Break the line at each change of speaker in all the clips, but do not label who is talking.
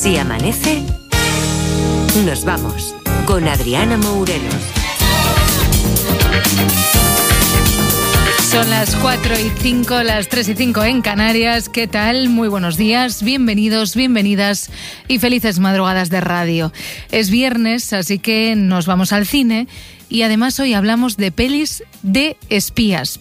Si amanece, nos vamos con Adriana Mourelos.
Son las 4:05, las 3:05 en Canarias. ¿Qué tal? Muy buenos días, bienvenidos, bienvenidas y felices madrugadas de radio. Es viernes, así que nos vamos al cine. Y además hoy hablamos de pelis de espías.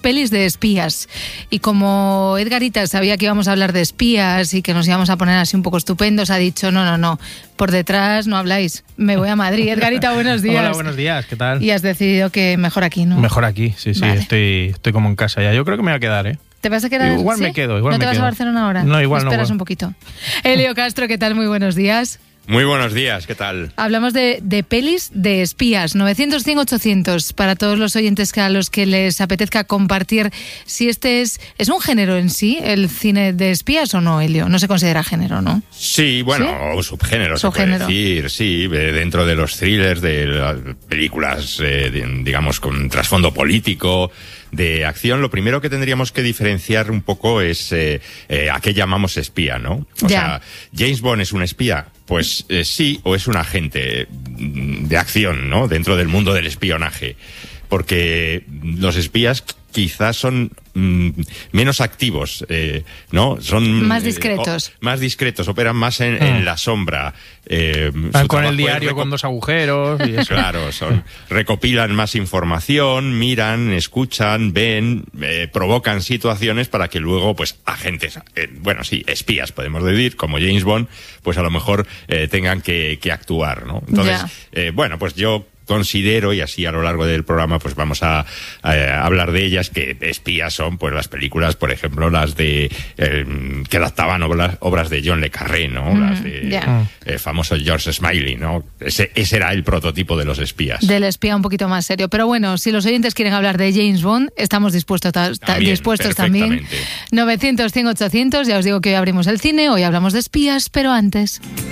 Y como Edgarita sabía que íbamos a hablar de espías y que nos íbamos a poner así un poco estupendos, ha dicho, no, por detrás no habláis, me voy a Madrid. Edgarita, buenos días.
Hola, buenos días, ¿qué tal?
Y has decidido que mejor aquí, ¿no?
Mejor aquí, sí, vale. Estoy como en casa ya. Yo creo que me voy a quedar, ¿eh?
¿Te vas a quedar?
Igual
¿sí?
me quedo,
¿No te vas a Barcelona ahora?
No, igual no.
Esperas un poquito. Elio Castro, ¿qué tal? Muy buenos días.
Muy buenos días, ¿qué tal?
Hablamos de pelis de espías, 900, 100, 800, para todos los oyentes a los que les apetezca compartir si este es un género en sí, el cine de espías o no, Elio. No se considera género, ¿no?
Sí, bueno, ¿sí? O subgénero, se puede decir, sí, dentro de los thrillers, de las películas, digamos, con trasfondo político, de acción. Lo primero que tendríamos que diferenciar un poco es a qué llamamos espía, ¿no? O sea, ¿James Bond es un espía? Pues sí, o es un agente de acción, ¿no? Dentro del mundo del espionaje. Porque los espías quizás son menos activos, ¿no? Son
más discretos.
Más discretos, operan más en la sombra.
Van con el diario con 2 agujeros y eso.
Claro, recopilan más información, miran, escuchan, ven, provocan situaciones para que luego, pues, agentes, espías, podemos decir, como James Bond, pues a lo mejor tengan que actuar, ¿no? Entonces, pues yo considero, y así a lo largo del programa pues vamos a hablar de ellas, que espías son pues las películas, por ejemplo, las de que adaptaban obras de John le Carré, ¿no? Las de famoso George Smiley, ¿no? Ese era el prototipo de los espías.
Del espía un poquito más serio. Pero bueno, si los oyentes quieren hablar de James Bond, estamos dispuestos también. 900, 100, 800, ya os digo que hoy abrimos el cine, hoy hablamos de espías, pero antes...